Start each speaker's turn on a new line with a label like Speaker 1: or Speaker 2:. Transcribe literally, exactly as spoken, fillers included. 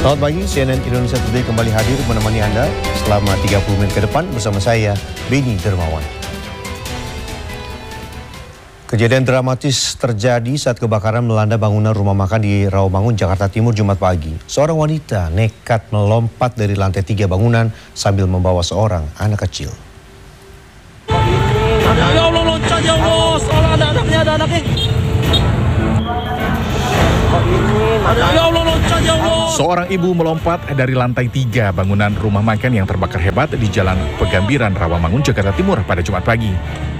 Speaker 1: Selamat pagi, C N N Indonesia Today kembali hadir menemani Anda selama tiga puluh menit ke depan bersama saya, Beni Dermawan. Kejadian dramatis terjadi saat kebakaran melanda bangunan rumah makan di Rawamangun, Jakarta Timur, Jumat pagi. Seorang wanita nekat melompat dari lantai tiga bangunan sambil membawa seorang anak kecil.
Speaker 2: Ya Allah, loncat ya Allah, soalnya ada anaknya, ada anaknya. Ya Allah, loncat ya Allah.
Speaker 3: Seorang ibu melompat dari lantai tiga bangunan rumah makan yang terbakar hebat di Jalan Pegambiran, Rawamangun, Jakarta Timur pada Jumat pagi.